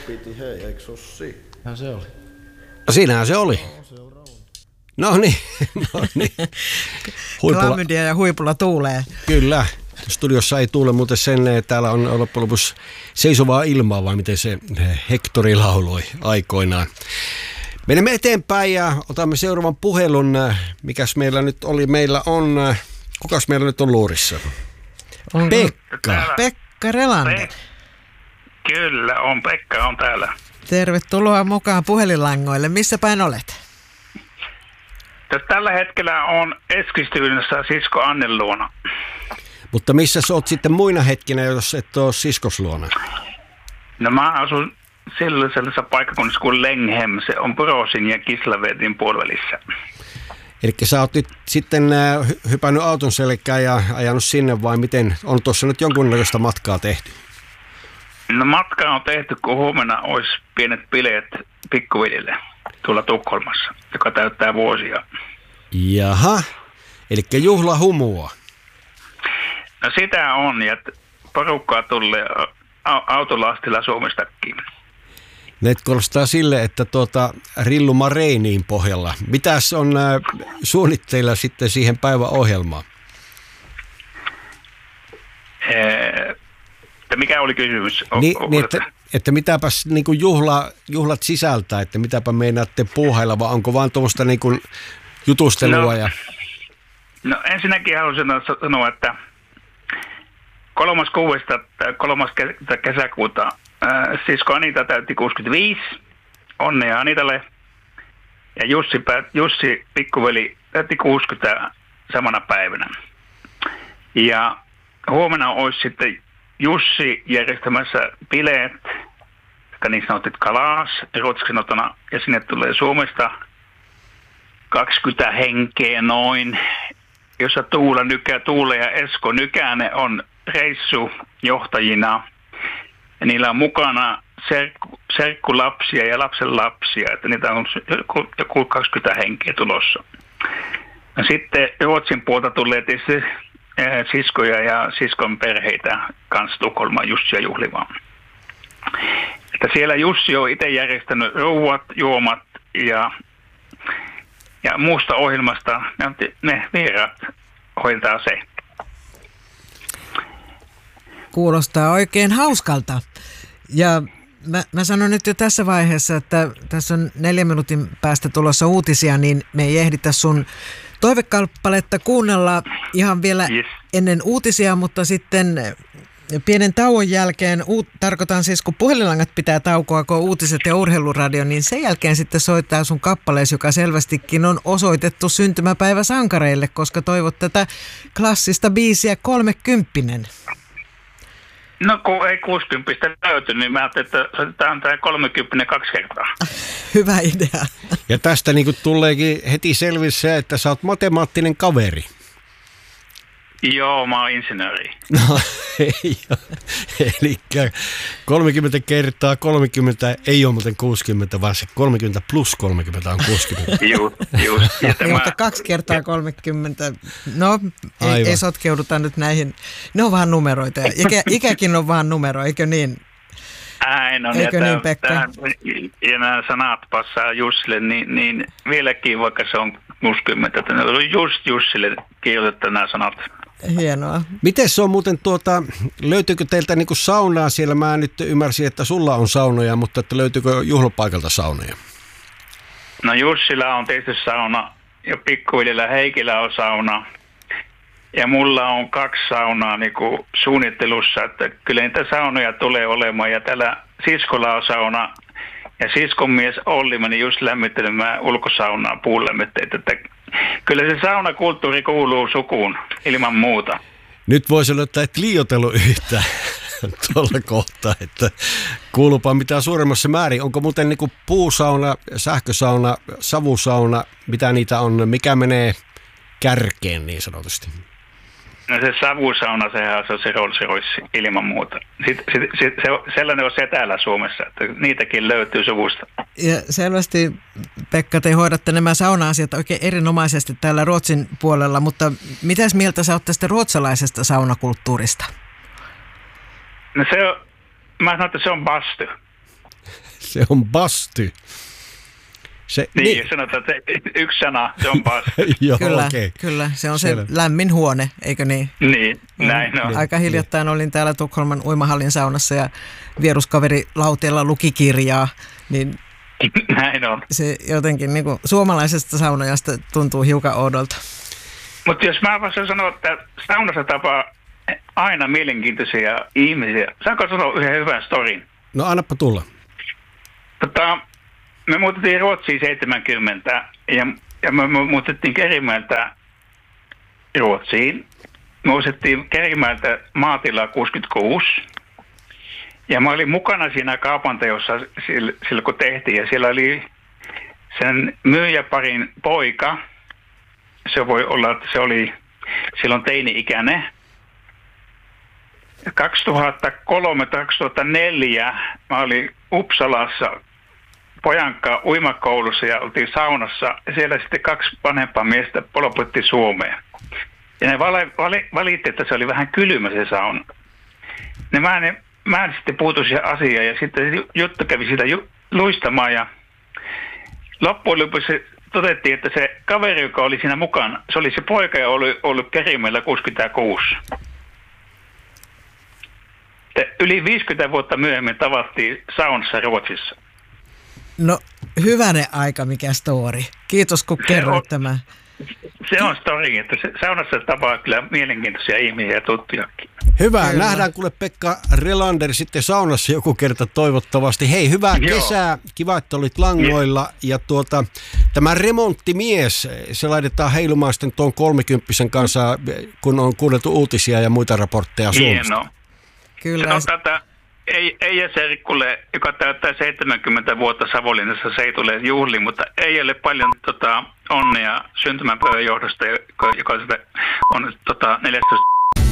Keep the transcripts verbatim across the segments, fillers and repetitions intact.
piti, hei, eikö se ole siinä? Näin se oli. No siinähän se oli. No niin, no niin. Huipulla. Klamydia ja huipulla tuulee. Kyllä. Studiossa ei tuule muuten sen, että täällä on loppujen lopuksi seisovaa ilmaa, vai miten se Hektori lauloi aikoinaan. Menemme eteenpäin ja otamme seuraavan puhelun. Mikäs meillä nyt oli? Meillä on, kukas meillä nyt on luurissa? Onko Pekka. Pekka Relander. Pe- Kyllä, on Pekka on täällä. Tervetuloa mukaan puhelinlangoille. Missä päin olet? Tällä hetkellä on Eskilstyynessä sisko Annen luona. Mutta missä sä oot sitten muina hetkinä, jos et ole siskos luona? No mä asun sellaisessa paikkakunnassa kuin Lenghem. Se on Brosin ja Kislavedin puolivälissä. Eli sä oot nyt sitten hypännyt auton selkään ja ajanut sinne, vai miten? On tuossa nyt jonkunnäköistä matkaa tehty? No matka on tehty, kun huomenna olisi pienet bileet pikkuveljelle tuolla Tukholmassa, joka täyttää vuosia. Jaha, eli juhlahumua. No sitä on, ja porukkaa tulee autolastilla Suomestakin. Näitä kuulostaa sille, että tuota, Rillu Mareiniin pohjalla. Mitäs on äh, suunnitteilla sitten siihen päiväohjelmaan? Ee, mikä oli kysymys? O- Ni, niin, että, että mitäpäs niin kuin juhla, juhlat sisältää, että mitäpä meinaatte puuhailla, vai onko vaan tuommoista niin kuin jutustelua? No, ja... no ensinnäkin haluaisin sanoa, että kolmas kuudesta kolmas kesäkuuta ää, sisko Anita täytti kuusikymmentäviisi. Onnea Anitalle. Ja Jussi, Jussi pikkuveli täytti kuusikymmentä samana päivänä. Ja huomenna olisi sitten Jussi järjestämässä bileet, jotka niin sanotut kalas, ruotsiksi sanotuna, ja sinne tulee Suomesta kaksikymmentä henkeä noin, jossa Tuula Nykä, Tuula ja Esko Nykänen on reissujohtajina. Ja niillä on mukana serkku, serkkulapsia ja lapsenlapsia, että niitä on joku kaksikymmentä henkeä tulossa. Ja sitten Ruotsin puolta tulee tietysti siskoja ja siskon perheitä kanssa Tukholmaan Jussia juhlimaan. Että siellä Jussi on itse järjestänyt ruuat, juomat ja, ja muusta ohjelmasta ne, ne vieraat hoitaa se. Kuulostaa oikein hauskalta. Ja mä, mä sanon nyt jo tässä vaiheessa, että tässä on neljän minuutin päästä tulossa uutisia, niin me ei ehditä sun toivekappaletta kuunnella ihan vielä Yes. ennen uutisia, mutta sitten pienen tauon jälkeen, uut, tarkoitan siis kun puhelinlangat pitää taukoa, kun uutiset ja urheiluradio, niin sen jälkeen sitten soittaa sun kappaleesi, joka selvästikin on osoitettu syntymäpäiväsankareille, koska toivot tätä klassista biisiä kolmekymppinen. No kun ei kuusikymmentä löyty, niin mä ajattelin, että soitetaan tämä kolmekymmentä kaksi kertaa. Hyvä idea. Ja tästä niin kuin tuleekin heti selvisi se, että sä oot matemaattinen kaveri. Joo, mä oon insinööri. No ei ole. Eli kolmekymmentä kertaa kolmekymmentä ei ole muuten kuusikymmentä, vaan se kolmekymmentä plus kolmekymmentä on kuusikymmentä. Just, just. Ja Niin, tämä, mutta kaksi kertaa kolmekymmentä, no ei, ei sotkeuduta nyt näihin, ne on vaan numeroita. Ikä, ikäkin on vaan numero, eikö niin? Näin on. Eikö ja niin, tämä, Pekka? tämä, ja nämä sanat passaa Jussille, niin, niin vieläkin vaikka se on kuusikymmentä, että ne on just Jussille kirjoitettu nämä sanat. Hienoa. Miten se on muuten, tuota, löytyykö teiltä niinku saunaa siellä? Mä nyt ymmärsin, että sulla on saunoja, mutta että löytyykö juhlapaikalta saunoja? No Jussilla on tietysti sauna ja pikkuhiljalla Heikillä on sauna. Ja mulla on kaksi saunaa niin kuin suunnittelussa, että kyllä niitä saunoja tulee olemaan. Ja täällä siskolla on sauna ja siskon mies Olli meni just lämmittelemään ulkosaunaa puulämmitteitä. Että kyllä se saunakulttuuri kuuluu sukuun ilman muuta. Nyt voisi olla, että et liioitellut yhtään tuolla kohtaa, että kuuluupa mitä suuremmassa määrin. Onko muuten niin kuin puusauna, sähkösauna, savusauna, mitä niitä on, mikä menee kärkeen niin sanotusti? No se savusauna, sehän on se Rolls Royce ilman muuta. Sitten, sit, sit, se, sellainen on se täällä Suomessa, että niitäkin löytyy suvusta. Ja selvästi, Pekka, te hoidatte nämä sauna-asiat oikein erinomaisesti täällä Ruotsin puolella, mutta mitäs mieltä sä oot tästä ruotsalaisesta saunakulttuurista? No se on, mä sanon, että se on bastu. Se on basty. Se, niin, niin, sanotaan, että yksi sana, se on basty. Joo, kyllä, okay. kyllä, se on Selvä. se lämmin huone, eikö niin? Niin, näin on. Aika hiljattain olin täällä Tukholman uimahallin saunassa ja vieruskaveri lauteella luki kirjaa, niin näin on. Se jotenkin niin kuin suomalaisesta saunajasta tuntuu hiukan oudolta. Mutta jos mä voisin sanoa, että saunassa tapaa aina mielenkiintoisia ihmisiä. Saanko sanoa yhden hyvän storin? No annappa tulla. Tota, me muutettiin Ruotsiin seitsemänkymmentä ja, ja me muutettiin Kerimäeltä Ruotsiin. Me muutettiin Kerimäeltä maatilaa kuusikymmentäkuusi. Ja mä olin mukana siinä kaupanteossa silloin kun tehtiin ja siellä oli sen myyjäparin poika. Se voi olla, että se oli silloin teini-ikäinen. kaksituhattakolme kaksituhattaneljä mä olin Uppsalassa pojankaan uimakoulussa ja oltiin saunassa. Ja siellä sitten kaksi vanhempaa miestä poloputti Suomeen. Ja ne vali, vali, valitti, että se oli vähän kylmä se sauna. Ne mä, ne, mä en sitten puutu siihen asiaan ja sitten juttu kävi siitä ju, luistamaan ja loppujen lopuksi todettiin, että se kaveri, joka oli siinä mukana, se oli se poika ja oli ollut Kerimäellä kuusikymmentäkuusi. Yli viisikymmentä vuotta myöhemmin tavattiin saunassa Ruotsissa. No hyvänen aika, mikä story. Kiitos kun kerroit tämän. Se on story, että se saunassa tapaa kyllä mielenkiintoisia ihmisiä ja tuttujakin. Hyvä. Kyllä. Nähdään kuule Pekka Relander sitten saunassa joku kerta toivottavasti. Hei, hyvää Joo. kesää. Kiva, että olit langoilla. Ja tuota, tämä remonttimies, se laitetaan heilumaan sitten tuon kolmekymppisen kanssa, kun on kuunneltu uutisia ja muita raportteja Suomesta. Hienoa. Kyllä. Sanotaan, että ei, ei Serikulle, joka täyttää seitsemänkymmentä vuotta Savonlinnassa, se ei tule juhliin, mutta ei ole paljon tota, onnea syntymäpäivän johdosta, joka, joka on tota, neljästoista.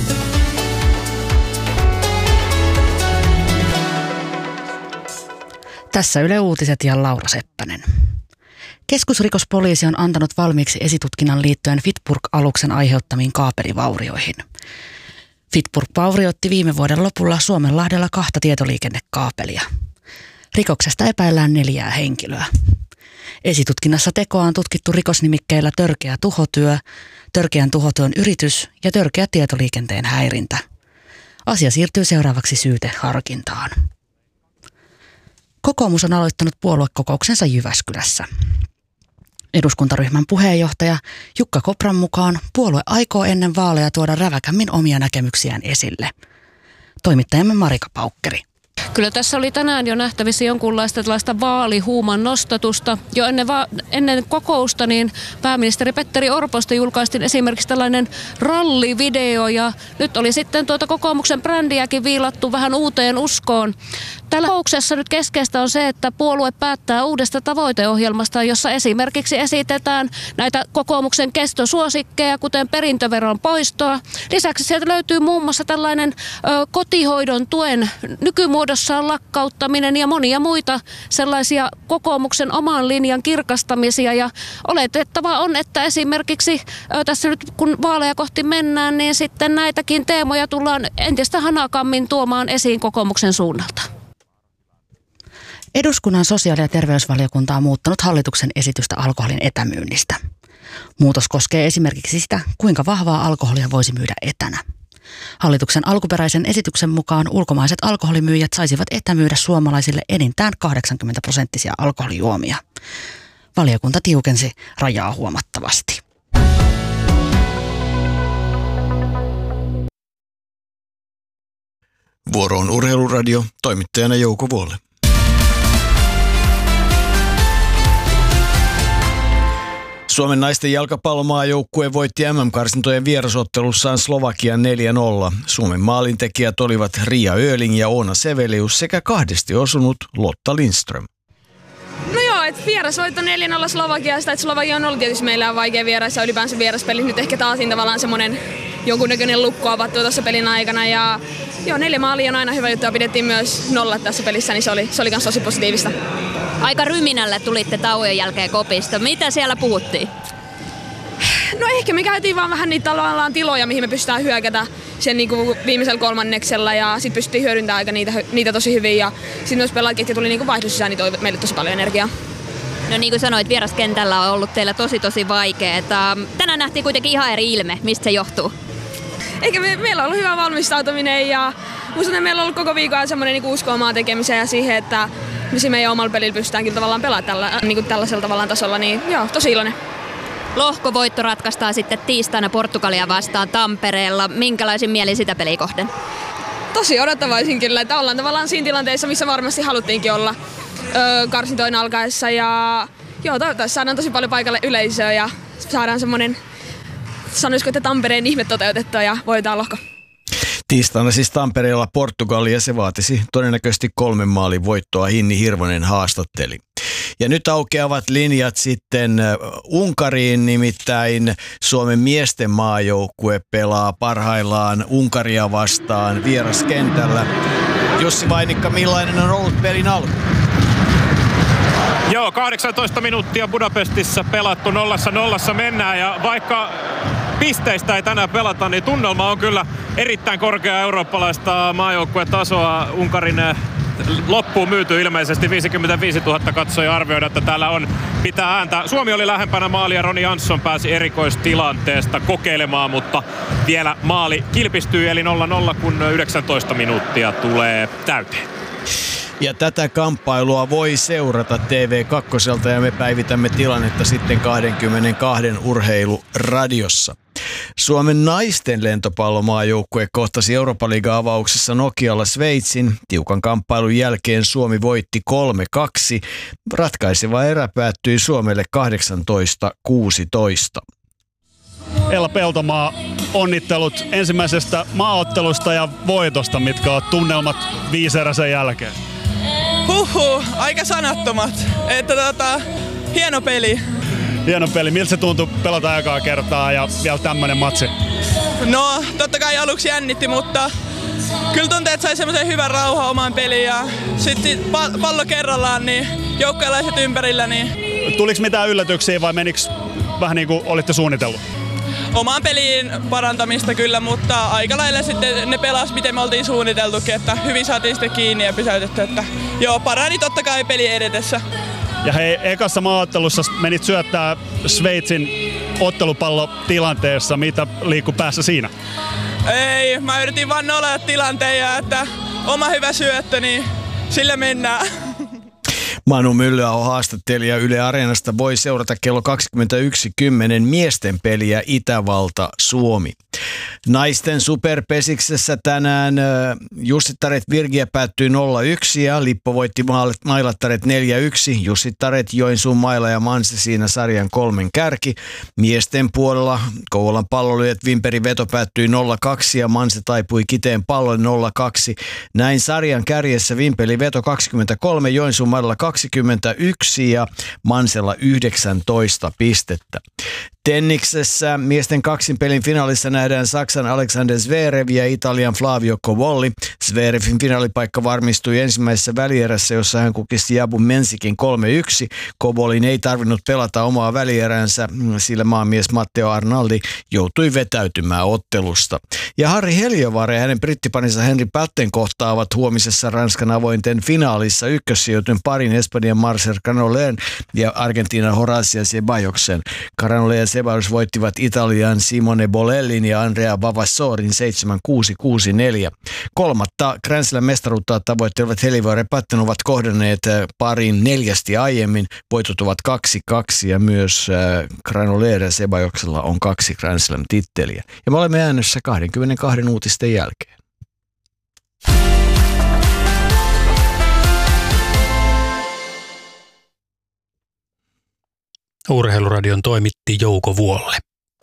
Tässä Yle Uutiset ja Laura Seppänen. Keskusrikospoliisi on antanut valmiiksi esitutkinnan liittyen Fitburg-aluksen aiheuttamiin kaapelivaurioihin. Fitburg vaurioitti viime vuoden lopulla Suomenlahdella kahta tietoliikennekaapelia. Rikoksesta epäillään neljää henkilöä. Esitutkinnassa tekoa on tutkittu rikosnimikkeillä törkeä tuhotyö, törkeän tuhotyön yritys ja törkeä tietoliikenteen häirintä. Asia siirtyy seuraavaksi syyteharkintaan. Kokoomus on aloittanut puoluekokouksensa Jyväskylässä. Eduskuntaryhmän puheenjohtaja Jukka Kopran mukaan puolue aikoo ennen vaaleja tuoda räväkämmin omia näkemyksiään esille. Toimittajamme Marika Paukkeri. Kyllä tässä oli tänään jo nähtävissä jonkunlaista tällaista vaalihuuman nostatusta. Jo ennen, va- ennen kokousta niin pääministeri Petteri Orposta julkaistiin esimerkiksi tällainen rallivideo ja nyt oli sitten tuota kokoomuksen brändiäkin viilattu vähän uuteen uskoon. Tällä kokouksessa nyt keskeistä on se, että puolue päättää uudesta tavoiteohjelmasta, jossa esimerkiksi esitetään näitä kokoomuksen kestosuosikkeja, kuten perintöveron poistoa. Lisäksi sieltä löytyy muun muassa tällainen ö, kotihoidon tuen nykymuodossaan lakkauttaminen ja monia muita sellaisia kokoomuksen oman linjan kirkastamisia. Ja oletettava on, että esimerkiksi ö, tässä nyt kun vaaleja kohti mennään, niin sitten näitäkin teemoja tullaan entistä hanakammin tuomaan esiin kokoomuksen suunnalta. Eduskunnan sosiaali- ja terveysvaliokunta on muuttanut hallituksen esitystä alkoholin etämyynnistä. Muutos koskee esimerkiksi sitä, kuinka vahvaa alkoholia voisi myydä etänä. Hallituksen alkuperäisen esityksen mukaan ulkomaiset alkoholimyyjät saisivat etämyydä suomalaisille enintään kahdeksankymmentä prosenttisia alkoholijuomia. Valiokunta tiukensi rajaa huomattavasti. Vuoro on Urheiluradio, toimittajana Jouko Vuolle. Suomen naisten jalkapallomaajoukkue voitti M M-karsintojen vierasottelussaan Slovakian neljä nolla. Suomen maalintekijät olivat Ria Öling ja Oona Sevelius sekä kahdesti osunut Lotta Lindström. No joo, että vierasvoitto neljä nolla Slovakiasta, että Slovakia on ollut tietysti meillä vaikea vieras ja ylipäänsä vieraspeli. Nyt ehkä taasin tavallaan semmoinen jonkunnäköinen lukko avattu tuossa pelin aikana ja joo, neljä maalia on aina hyvä juttu ja pidettiin myös nollat tässä pelissä, niin se oli, se oli myös tosi positiivista. Aika ryminälle tulitte tauon jälkeen kopista. Mitä siellä puhuttiin? No ehkä me käytiin vaan vähän niitä tavallaan tiloja, mihin me pystytään hyökätä sen niinku viimeisellä kolmanneksella ja sitten pystyttiin hyödyntämään aika niitä, niitä tosi hyvin ja sitten myös pelaajat, ketkä tuli niinku vaihdossa sisään, niin toi meille tosi paljon energiaa. No niin kuin sanoit, vieraskentällä on ollut teillä tosi tosi vaikeaa. Tänään nähtiin kuitenkin ihan eri ilme. Mistä se johtuu? Eikä me, meillä on ollut hyvä valmistautuminen ja musta, että meillä on ollut koko viikon semmoinen niinku usko omaa tekemiseen ja siihen, että me meidän omalla pelillä pystytään kyllä tavallaan pelaamaan tällä, niinku tällaisella tavallaan tasolla, niin joo, tosi iloinen. Lohkovoitto ratkaistaan sitten tiistaina Portugalia vastaan Tampereella. Minkälaisin mieli sitä peliä kohden? Tosi odottavaisin kyllä, että ollaan tavallaan siinä tilanteessa, missä varmasti haluttiinkin olla öö, karsintojen alkaessa. Ja joo, toivottavasti saadaan tosi paljon paikalle yleisöä ja saadaan semmoinen, sanoisiko, että Tampereen ihme toteutettua ja voitetaan lohko. Tiistaina siis Tampereella Portugalia, se vaatisi todennäköisesti kolmen maalin voittoa. Hinni Hirvonen haastatteli. Ja nyt aukeavat linjat sitten Unkariin, nimittäin Suomen miesten maajoukkue pelaa parhaillaan Unkaria vastaan vieraskentällä. Jussi Vainikka, millainen on ollut pelin alku? Joo, kahdeksantoista minuuttia Budapestissa pelattu, nollassa nollassa mennään ja vaikka pisteistä ei tänään pelata, niin tunnelma on kyllä erittäin korkea eurooppalaista maajoukkuetasoa. Unkarin loppuun myyty ilmeisesti viisikymmentäviisituhatta katsoja arvioida, että täällä on pitää ääntä. Suomi oli lähempänä maalia, Roni Jansson pääsi erikoistilanteesta kokeilemaan, mutta vielä maali kilpistyy eli nolla nolla, kun yhdeksäntoista minuuttia tulee täyteen. Ja tätä kamppailua voi seurata T V kaksi ja me päivitämme tilannetta sitten kaksikymmentäkaksi urheiluradiossa. Suomen naisten lentopallomaajoukkue kohtasi Eurooppa-liiga-avauksessa Nokialla Sveitsin. Tiukan kamppailun jälkeen Suomi voitti kolme kaksi. Ratkaiseva erä päättyi Suomelle kahdeksantoista kuusitoista. Ella Peltomaa, onnittelut ensimmäisestä maaottelusta ja voitosta, mitkä on tunnelmat viiseräsen jälkeen. Huhhuh, aika sanattomat. Että tota, hieno peli. Hieno peli. Miltä se tuntui pelata ekaa kertaa ja vielä tämmönen matsi? No, totta kai aluksi jännitti, mutta kyllä tuntuu, että sai semmoisen hyvän rauhan omaan peliin ja sitten pallo kerrallaan, niin joukkueelaiset ympärillä. Niin... Tuliko mitään yllätyksiä vai menikö vähän niin kuin olitte suunnitellut? Omaan peliin parantamista kyllä, mutta aika lailla sitten ne pelas, miten me oltiin suunniteltukin, että hyvin saatiin sitten kiinni ja pysäytetty, että joo, parani totta kai peli edetessä. Ja hei, ekassa maaottelussa menit syöttää Sveitsin ottelupallotilanteessa, mitä liikkui päässä siinä? Ei, mä yritin vaan nollata tilanteen ja että oma hyvä syöttö, niin sillä mennään. Manu Myllyaho haastattelija Yle Areenasta voi seurata kello kaksikymmentäyksi kymmenen miesten peliä Itävalta-Suomi. Naisten superpesiksessä tänään Jussittaret Virgia päättyi nolla yksi ja Lippo voitti Mailattaret neljä yksi. Jussittaret, Joensuun Maila ja Manse siinä sarjan kolmen kärki. Miesten puolella Kouvolan Palloilijat Vimperin veto päättyi nolla kaksi ja Manse taipui Kiteen Pallolle nolla kaksi. Näin sarjan kärjessä Vimperin veto kaksikymmentäkolme, Joensuun Mailalla kaksikymmentäyksi ja Mansella yhdeksäntoista pistettä. Tenniksessä miesten kaksin pelin finaalissa nähdään Saksan Alexander Zverev ja Italian Flavio Cobolli. Zverevin finaalipaikka varmistui ensimmäisessä välierässä, jossa hän kukisti Jabu Mensikin kolme yksi. Cobollin ei tarvinnut pelata omaa välieränsä, sillä maamies Matteo Arnaldi joutui vetäytymään ottelusta. Ja Harri Heliövaara ja hänen brittiparinsa Henri Patten kohtaavat huomisessa Ranskan avointen finaalissa ykkössijoitun parin Espanjan Marcel Granollers ja Argentiinan Horacio Ceballosen. Granollers ja Ceballos voittivat Italian Simone Bolellin ja Andrea Vavassorin seitsemän kuusi kuusi neljä. Kolmatta Grand Slam-mestaruutta tavoittelevat Heliövaara ja Patten ovat kohdanneet parin neljästi aiemmin. Voitot ovat kaksi kaksi ja myös Granollers ja Ceballoksella on kaksi Grand Slam-titteliä. Ja me olemme äänessä kaksikymmentäkaksi uutisten jälkeen. Urheiluradion toimitti Jouko Vuolle.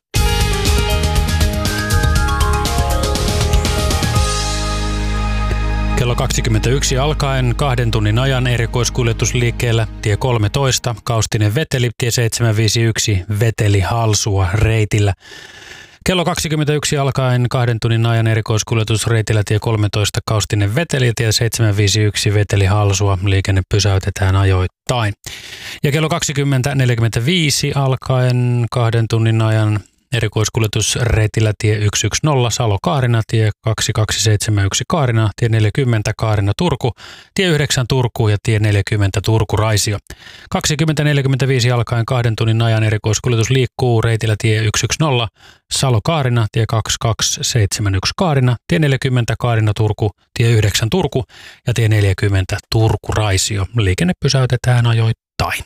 Kello kaksikymmentäyksi alkaen kahden tunnin ajan erikoiskuljetusliikkeellä tie kolmetoista, Kaustinen Veteli, tie seitsemänsataaviisikymmentäyksi, Veteli Halsua reitillä. Kello kaksikymmentäyksi alkaen kahden tunnin ajan erikoiskuljetusreitillä tie kolmetoista, Kaustinen Veteli, tie seitsemänsataaviisikymmentäyksi, Veteli Halsua. Liikenne pysäytetään ajoittain. Ja kello kaksikymmentä neljäkymmentäviisi alkaen kahden tunnin ajan erikoiskuljetus reitillä tie yksi yksi nolla Salo-Kaarina, tie kaksi kaksi seitsemän yksi Kaarina, tie neljäkymmentä Kaarina-Turku, tie yhdeksän Turku ja tie neljäkymmentä Turku-Raisio. kaksikymmentä neljäkymmentäviisi alkaen kahden tunnin ajan erikoiskuljetus liikkuu reitillä tie yksi yksi nolla Salo-Kaarina, tie kaksi kaksi seitsemän yksi Kaarina, tie neljäkymmentä Kaarina-Turku, tie yhdeksän Turku ja tie neljäkymmentä Turku-Raisio. Liikenne pysäytetään ajoittain.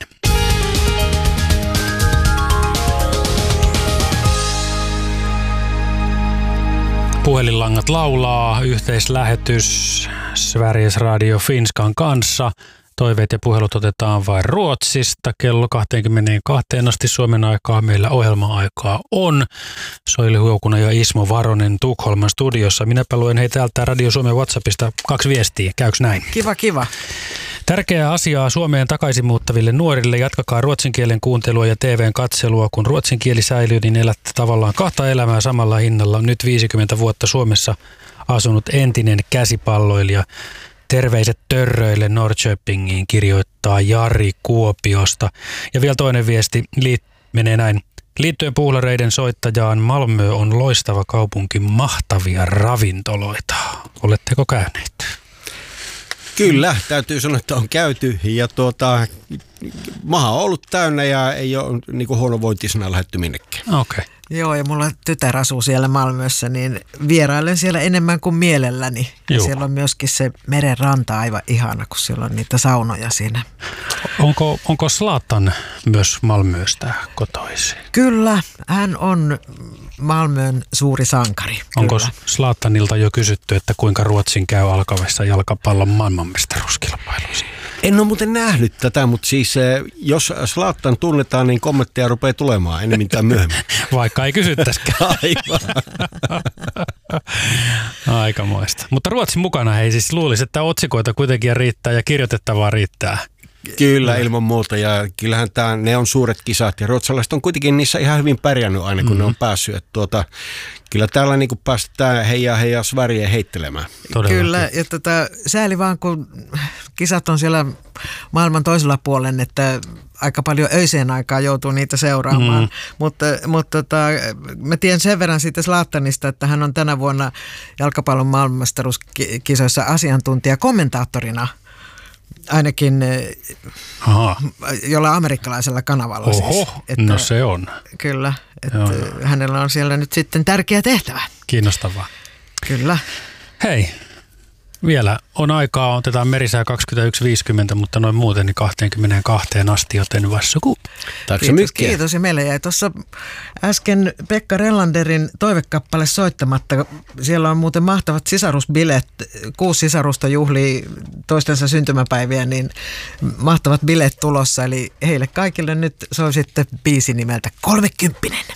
Puhelinlangat laulaa, yhteislähetys Sveriges Radio Finskan kanssa. Toiveet ja puhelut otetaan vain Ruotsista. Kello kaksikymmentäkaksi asti Suomen aikaa meillä ohjelma-aikaa on. Soili Huokuna ja Ismo Varonen Tukholman studiossa. Minäpä luen hei täältä Radio Suomen WhatsAppista kaksi viestiä. Käyks näin? Kiva, kiva. Tärkeää asiaa Suomeen takaisin muuttaville nuorille. Jatkakaa ruotsin kielen kuuntelua ja T V:n katselua. Kun ruotsin kieli säilyy, niin elätte tavallaan kahta elämää samalla hinnalla. Nyt viisikymmentä vuotta Suomessa asunut entinen käsipalloilija. Terveiset Törröille Norrköpingiin, kirjoittaa Jari Kuopiosta. Ja vielä toinen viesti liit- menee näin. Liittyen puulareiden soittajaan, Malmö on loistava kaupunki, mahtavia ravintoloita. Oletteko käyneet? Kyllä, täytyy sanoa, että on käyty ja tuota, maha on ollut täynnä ja ei ole niin kuin huonovointisena lähdetty minnekään. Okei. Okay. Joo, ja mulla tytär asuu siellä Malmössä, niin vierailen siellä enemmän kuin mielelläni. Ja siellä on myöskin se meren ranta aivan ihana, kun siellä on niitä saunoja siinä. Onko, onko Zlatan myös Malmöstä kotoisin? Kyllä, hän on Malmön suuri sankari. Onko Kyllä. Zlatanilta jo kysytty, että kuinka Ruotsin käy alkavassa jalkapallon maailmanmestaruuskilpailuissa? En ole muuten nähnyt tätä, mutta siis jos Zlatan tunnetaan, niin kommentteja rupeaa tulemaan enemmän tai myöhemmin. Vaikka ei kysyttäisikään. Aivan. Aikamoista. Mutta Ruotsin mukana hei siis luulisi, että otsikoita kuitenkin riittää ja kirjoitettavaa riittää. Kyllä, ilman muuta. Ja kyllähän tää, ne on suuret kisat ja ruotsalaiset on kuitenkin niissä ihan hyvin pärjännyt aina, kun mm-hmm. ne on päässyt. Että tuota, kyllä täällä niin päästetään heijaa heijaa Sverige heittelemään. Todellakin. Kyllä, ja tota, sääli vaan, kun kisat on siellä maailman toisella puolen, että aika paljon öiseen aikaan joutuu niitä seuraamaan. Mm. Mutta, mutta tota, mä tiedän sen verran siitä Zlatanista, että hän on tänä vuonna jalkapallon maailmanmestaruuskisoissa asiantuntija kommentaattorina. Ainakin Aha. jolla amerikkalaisella kanavalla. Oho, siis. Että, no se on. Kyllä, että joo, joo. Hänellä on siellä nyt sitten tärkeä tehtävä. Kiinnostavaa. Kyllä. Hei, vielä on aikaa, otetaan merisää kaksikymmentäyksi viisikymmentä, mutta noin muuten niin kaksikymmentäkaksi asti, joten vassuku. Kiitos, kiitos. Ja meillä jäi tuossa äsken Pekka Rellanderin toivekappale soittamatta. Siellä on muuten mahtavat sisarusbileet. Kuusi sisarusta juhlii toistensa syntymäpäiviä, niin mahtavat bileet tulossa. Eli heille kaikille nyt soi sitten biisi nimeltä Kolmekymppinen.